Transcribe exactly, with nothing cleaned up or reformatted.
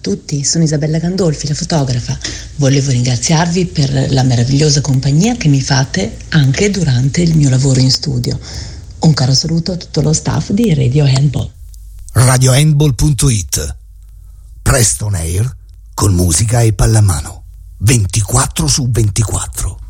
tutti, sono Isabella Gandolfi, la fotografa. Volevo ringraziarvi per la meravigliosa compagnia che mi fate anche durante il mio lavoro in studio. Un caro saluto a tutto lo staff di Radio Handball. radio handball punto it. Presto on air con musica e pallamano. ventiquattro su ventiquattro.